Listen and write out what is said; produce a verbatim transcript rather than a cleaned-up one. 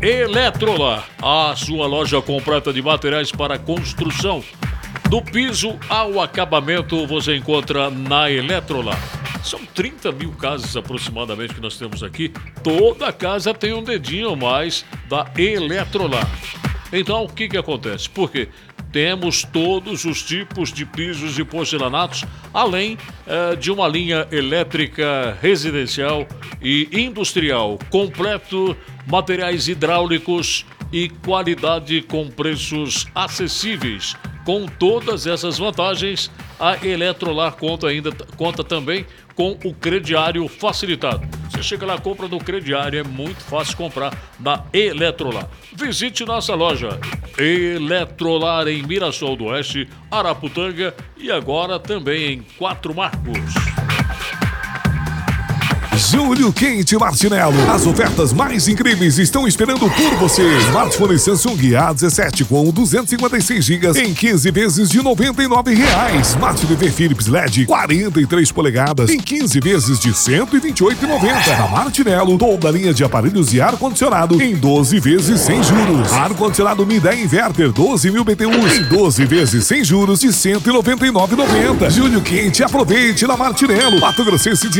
Eletrolar, a sua loja completa de materiais para construção. Do piso ao acabamento você encontra na Eletrolar. São trinta mil casas aproximadamente que nós temos aqui. Toda casa tem um dedinho a mais da Eletrolar. Então, o que que acontece? Porque temos todos os tipos de pisos e porcelanatos, além eh, de uma linha elétrica residencial e industrial completo, materiais hidráulicos e qualidade com preços acessíveis. Com todas essas vantagens, a Eletrolar conta, ainda, conta também com o crediário facilitado. Você chega lá, compra no crediário, é muito fácil comprar na Eletrolar. Visite nossa loja Eletrolar em Mirassol do Oeste, Araputanga e agora também em Quatro Marcos. Julho Quente Martinello. As ofertas mais incríveis estão esperando por você. Smartphone Samsung A dezessete com duzentos e cinquenta e seis gigas em quinze vezes de noventa e nove reais. Smart T V Philips L E D quarenta e três polegadas em quinze vezes de cento e vinte e oito reais e noventa centavos. Na Martinello, toda a linha de aparelhos de ar-condicionado em doze vezes sem juros. Ar-condicionado Midea Inverter doze mil B T Us em doze vezes sem juros de cento e noventa e nove reais e noventa centavos. Julho Quente, aproveite na Martinello. Mato Grossense de